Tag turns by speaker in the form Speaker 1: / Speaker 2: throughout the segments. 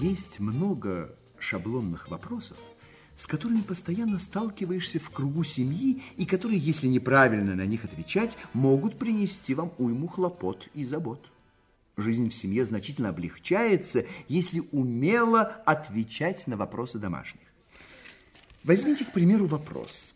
Speaker 1: Есть много шаблонных вопросов, с которыми постоянно сталкиваешься в кругу семьи и которые, если неправильно на них отвечать, могут принести вам уйму хлопот и забот. Жизнь в семье значительно облегчается, если умело отвечать на вопросы домашних. Возьмите, к примеру, вопрос.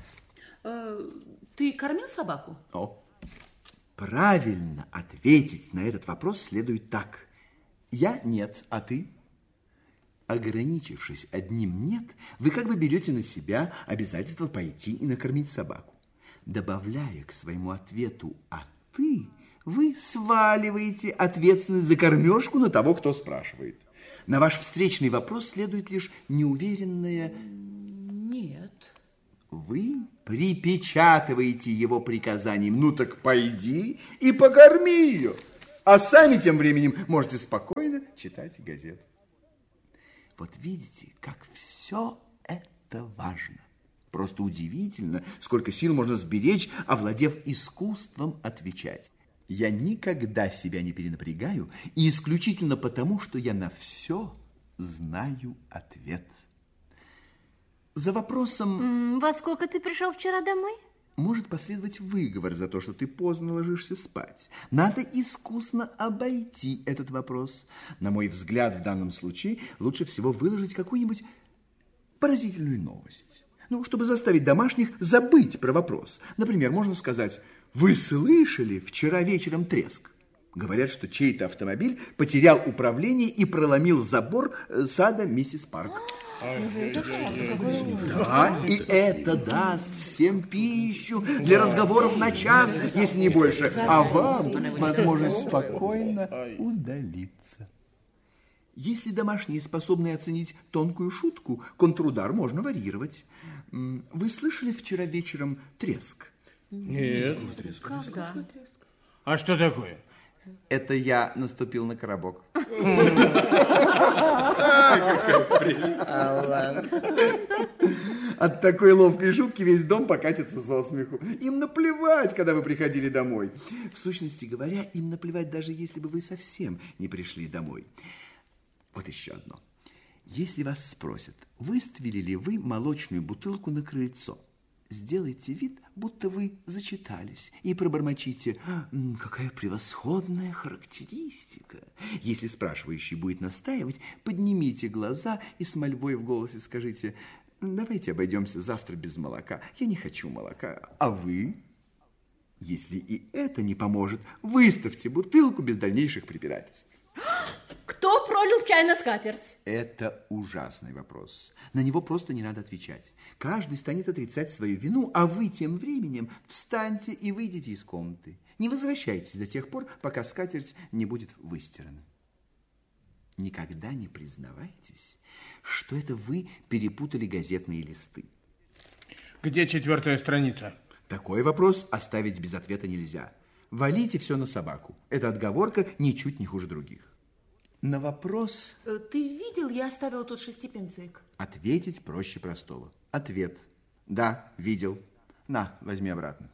Speaker 2: Ты кормил собаку?
Speaker 1: Правильно ответить на этот вопрос следует так. Я нет, а ты? Ограничившись одним «нет», вы как бы берете на себя обязательство пойти и накормить собаку. Добавляя к своему ответу «а ты», вы сваливаете ответственность за кормежку на того, кто спрашивает. На ваш встречный вопрос следует лишь неуверенное
Speaker 2: «нет».
Speaker 1: Вы припечатываете его приказанием «ну так пойди и покорми ее», а сами тем временем можете спокойно читать газету. Вот видите, как все это важно. Просто удивительно, сколько сил можно сберечь, овладев искусством отвечать. Я никогда себя не перенапрягаю, и исключительно потому, что я на все знаю ответ. За вопросом...
Speaker 3: Во сколько ты пришел вчера домой?
Speaker 1: Может последовать выговор за то, что ты поздно ложишься спать. Надо искусно обойти этот вопрос. На мой взгляд, в данном случае лучше всего выложить какую-нибудь поразительную новость. Чтобы заставить домашних забыть про вопрос. Например, можно сказать: вы слышали вчера вечером треск? Говорят, что чей-то автомобиль потерял управление и проломил забор сада миссис Парк. Да, и это даст всем пищу для разговоров на час, если не больше, а вам возможность спокойно удалиться. Если домашние способны оценить тонкую шутку, контрудар можно варьировать. Вы слышали вчера вечером треск?
Speaker 4: Нет.
Speaker 2: Когда?
Speaker 4: А что такое?
Speaker 1: Это я наступил на коробок. От такой ловкой шутки весь дом покатится со смеху. Им наплевать, когда вы приходили домой. В сущности говоря, им наплевать, даже если бы вы совсем не пришли домой. Вот еще одно. Если вас спросят, выставили ли вы молочную бутылку на крыльцо, сделайте вид, будто вы зачитались, и пробормочите: какая превосходная характеристика. Если спрашивающий будет настаивать, поднимите глаза и с мольбой в голосе скажите: давайте обойдемся завтра без молока. Я не хочу молока. А вы? Если и это не поможет, выставьте бутылку без дальнейших препирательств.
Speaker 3: Кто пролил чай на скатерть?
Speaker 1: Это ужасный вопрос. На него просто не надо отвечать. Каждый станет отрицать свою вину, а вы тем временем встаньте и выйдите из комнаты. Не возвращайтесь до тех пор, пока скатерть не будет выстирана. Никогда не признавайтесь, что это вы перепутали газетные листы.
Speaker 4: Где 4-я страница?
Speaker 1: Такой вопрос оставить без ответа нельзя. Валите все на собаку. Эта отговорка ничуть не хуже других. На вопрос...
Speaker 2: Ты видел, я оставила тут шестипенсовик.
Speaker 1: Ответить проще простого. Ответ: да, видел. На, возьми обратно.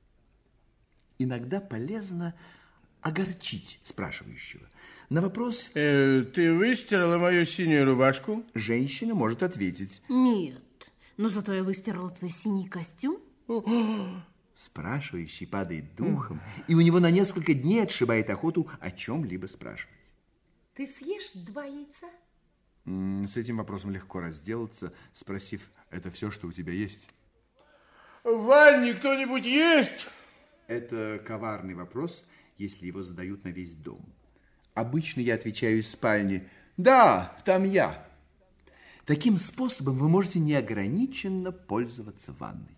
Speaker 1: Иногда полезно огорчить спрашивающего. На вопрос...
Speaker 4: Ты выстирала мою синюю рубашку?
Speaker 1: Женщина может ответить:
Speaker 3: Нет, но зато я выстирала твой синий костюм.
Speaker 1: Спрашивающий падает духом, и у него на несколько дней отшибает охоту о чем-либо спрашивать.
Speaker 2: Ты съешь 2 яйца?
Speaker 1: С этим вопросом легко разделаться, спросив: это все, что у тебя есть?
Speaker 4: В ванне кто-нибудь есть?
Speaker 1: Это коварный вопрос, если его задают на весь дом. Обычно я отвечаю из спальни: да, там я. Таким способом вы можете неограниченно пользоваться ванной.